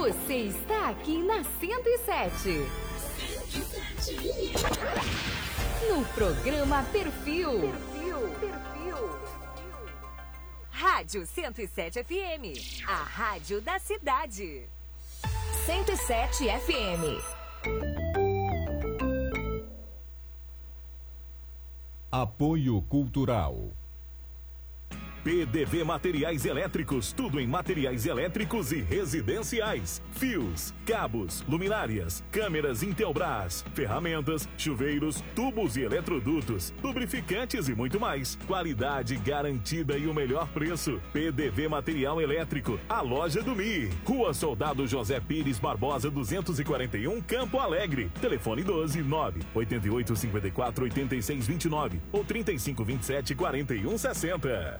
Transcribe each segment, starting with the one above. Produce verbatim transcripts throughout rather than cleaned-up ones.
Você está aqui na cento e sete. No programa Perfil. Perfil, Perfil. Rádio cento e sete F M. A rádio da cidade. cento e sete F M. Apoio Cultural. P D V Materiais Elétricos, tudo em materiais elétricos e residenciais. Fios, cabos, luminárias, câmeras Intelbras, ferramentas, chuveiros, tubos e eletrodutos, lubrificantes e muito mais. Qualidade garantida e o melhor preço. P D V Material Elétrico, a loja do M I. Rua Soldado José Pires Barbosa, duzentos e quarenta e um, Campo Alegre. Telefone doze nove oito oito cinco quatro oito seis dois nove ou trinta e cinco vinte e sete quarenta e um sessenta.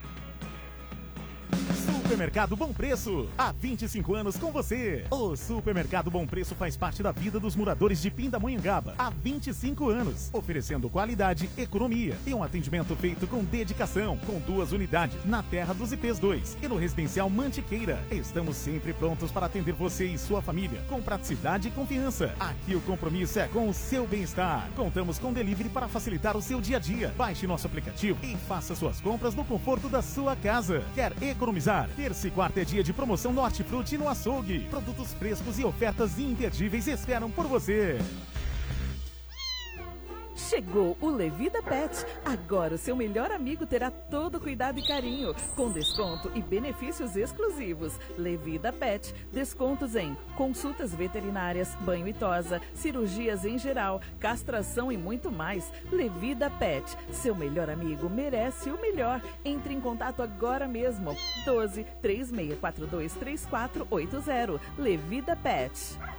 Supermercado Bom Preço, há vinte e cinco anos com você. O Supermercado Bom Preço faz parte da vida dos moradores de Pindamonhangaba há vinte e cinco anos, oferecendo qualidade, economia e um atendimento feito com dedicação, com duas unidades na Terra dos I Ps dois e no Residencial Mantiqueira. Estamos sempre prontos para atender você e sua família, com praticidade e confiança. Aqui o compromisso é com o seu bem-estar. Contamos com delivery para facilitar o seu dia a dia. Baixe nosso aplicativo e faça suas compras no conforto da sua casa. Quer economizar? Terça e quarta é dia de promoção no Hortifruti no Açougue. Produtos frescos e ofertas imperdíveis esperam por você. Chegou o Levida Pet. Agora o seu melhor amigo terá todo cuidado e carinho, com desconto e benefícios exclusivos. Levida Pet. Descontos em consultas veterinárias, banho e tosa, cirurgias em geral, castração e muito mais. Levida Pet. Seu melhor amigo merece o melhor. Entre em contato agora mesmo. doze, três seis quatro dois, três quatro oito zero. Levida Pet.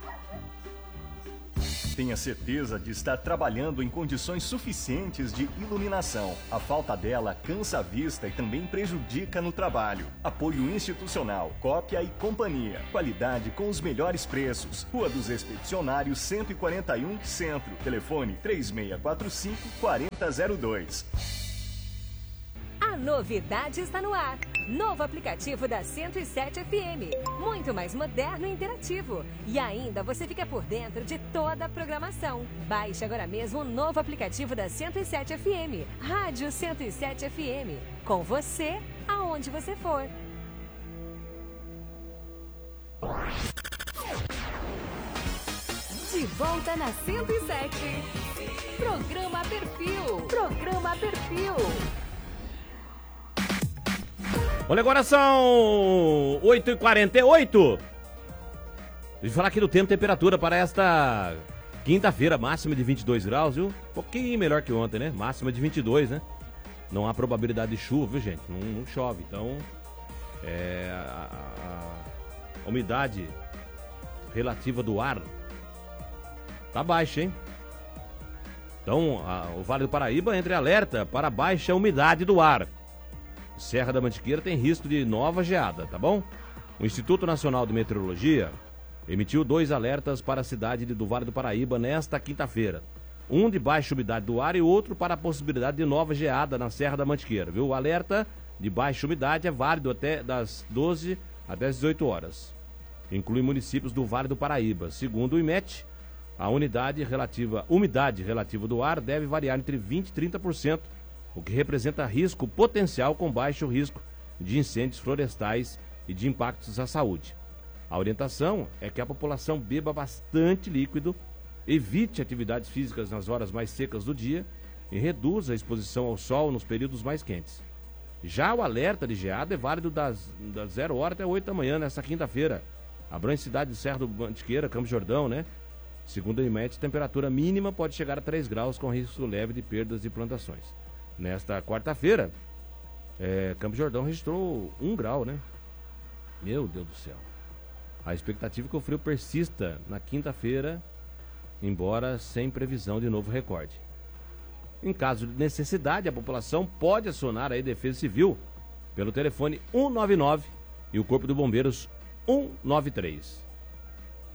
Tenha certeza de estar trabalhando em condições suficientes de iluminação. A falta dela cansa a vista e também prejudica no trabalho. Apoio institucional, Cópia e Companhia. Qualidade com os melhores preços. Rua dos Expedicionários, cento e quarenta e um, Centro. Telefone três seis quatro cinco, quatro zero zero dois. A novidade está no ar. Novo aplicativo da cento e sete F M. Muito mais moderno e interativo. E ainda você fica por dentro de toda a programação. Baixe agora mesmo o novo aplicativo da cento e sete F M. Rádio cento e sete F M. Com você, aonde você for. De volta na cento e sete. Programa Perfil. Programa Perfil. Olha, agora são oito e quarenta e oito. Deixa eu falar aqui do tempo e temperatura para esta quinta-feira. Máxima de vinte e dois graus, viu? Um pouquinho melhor que ontem, né? Máxima de vinte e dois, né? Não há probabilidade de chuva, viu, gente? Não, não chove. Então, é, a, a, a umidade relativa do ar tá baixa, hein? Então, a, o Vale do Paraíba entra em alerta para baixa umidade do ar. Serra da Mantiqueira tem risco de nova geada, tá bom? O Instituto Nacional de Meteorologia emitiu dois alertas para a cidade do Vale do Paraíba nesta quinta-feira. Um de baixa umidade do ar e outro para a possibilidade de nova geada na Serra da Mantiqueira, viu? O alerta de baixa umidade é válido até das doze até as dezoito horas. Inclui municípios do Vale do Paraíba. Segundo o I M E T, a unidade relativa, umidade relativa do ar deve variar entre vinte e trinta por cento, o que representa risco potencial com baixo risco de incêndios florestais e de impactos à saúde. A orientação é que a população beba bastante líquido, evite atividades físicas nas horas mais secas do dia e reduza a exposição ao sol nos períodos mais quentes. Já o alerta de geada é válido das, das zero hora até oito da manhã nesta quinta-feira. Abrange cidade de Serra do Mantiqueira, Campos Jordão, né? Segundo a I M E T, a temperatura mínima pode chegar a três graus com risco leve de perdas de plantações. Nesta quarta-feira, é, Campos Jordão registrou um grau, né? Meu Deus do céu. A expectativa é que o frio persista na quinta-feira, embora sem previsão de novo recorde. Em caso de necessidade, a população pode acionar a Defesa Civil pelo telefone um nove nove e o Corpo de Bombeiros um nove três.